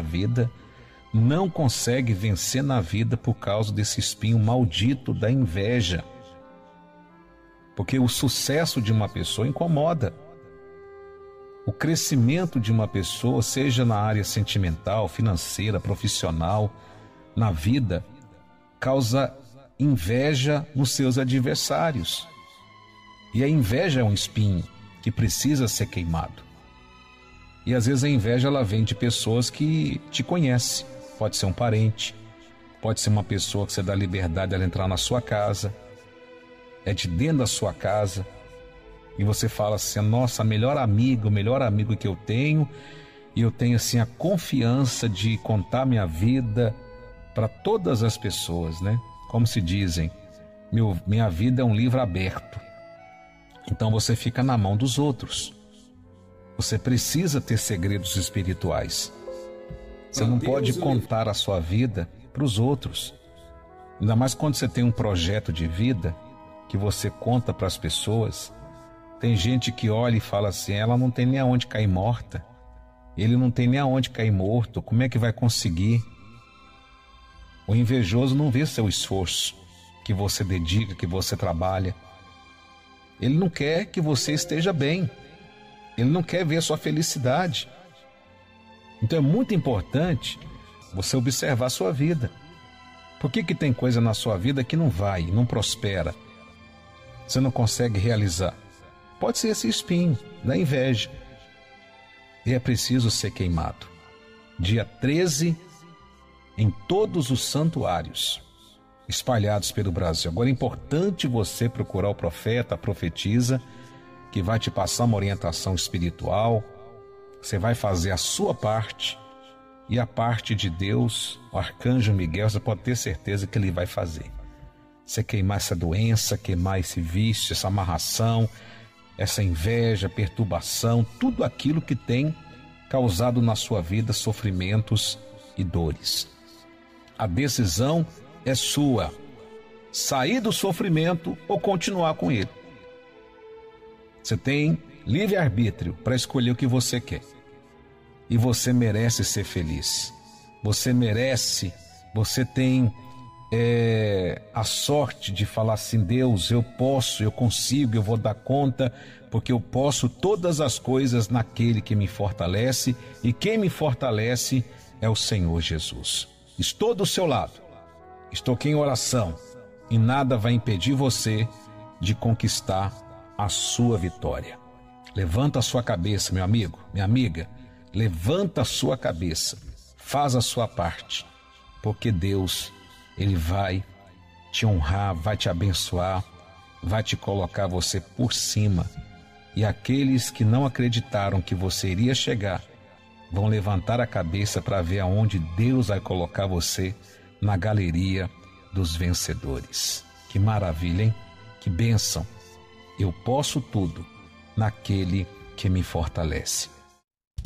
vida, não consegue vencer na vida por causa desse espinho maldito da inveja. Porque o sucesso de uma pessoa incomoda. O crescimento de uma pessoa, seja na área sentimental, financeira, profissional, na vida, causa inveja nos seus adversários. E a inveja é um espinho que precisa ser queimado. E às vezes a inveja ela vem de pessoas que te conhecem. Pode ser um parente, pode ser uma pessoa que você dá liberdade dela entrar na sua casa, é de dentro da sua casa, e você fala assim: nossa, o melhor amigo que eu tenho, e eu tenho assim a confiança de contar minha vida para todas as pessoas, né? Como se dizem, minha vida é um livro aberto. Então você fica na mão dos outros. Você precisa ter segredos espirituais. Você não pode contar a sua vida para os outros. Ainda mais quando você tem um projeto de vida que você conta para as pessoas. Tem gente que olha e fala assim: ela não tem nem aonde cair morta, ele não tem nem aonde cair morto, como é que vai conseguir? O invejoso não vê seu esforço, que você dedica, que você trabalha. Ele não quer que você esteja bem, ele não quer ver a sua felicidade. Então é muito importante você observar a sua vida. Por que tem coisa na sua vida que não vai, não prospera? Você não consegue realizar? Pode ser esse espinho da inveja. E é preciso ser queimado. Dia 13, em todos os santuários espalhados pelo Brasil. Agora é importante você procurar o profeta, a profetisa, que vai te passar uma orientação espiritual. Você vai fazer a sua parte, e a parte de Deus, o arcanjo Miguel, você pode ter certeza que ele vai fazer. Você queimar essa doença, queimar esse vício, essa amarração, essa inveja, perturbação, tudo aquilo que tem causado na sua vida sofrimentos e dores. A decisão é sua: sair do sofrimento ou continuar com ele. Você tem livre-arbítrio para escolher o que você quer. E você merece ser feliz. Você merece, você tem a sorte de falar assim: Deus, eu posso, eu consigo, eu vou dar conta, porque eu posso todas as coisas naquele que me fortalece, e quem me fortalece é o Senhor Jesus. Estou do seu lado, estou aqui em oração, e nada vai impedir você de conquistar a sua vitória. Levanta a sua cabeça, meu amigo, minha amiga, levanta a sua cabeça, faz a sua parte, porque Deus, Ele vai te honrar, vai te abençoar, vai te colocar você por cima. E aqueles que não acreditaram que você iria chegar, vão levantar a cabeça para ver aonde Deus vai colocar você, na galeria dos vencedores. Que maravilha, hein? Que bênção! Eu posso tudo naquele que me fortalece.